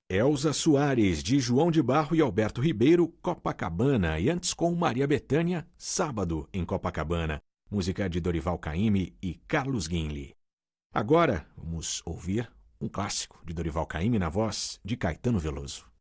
Elza Soares, de João de Barro e Alberto Ribeiro, Copacabana. E antes com Maria Bethânia, Sábado em Copacabana. Música de Dorival Caymmi e Carlos Guinle. Agora vamos ouvir um clássico de Dorival Caymmi na voz de Caetano Veloso.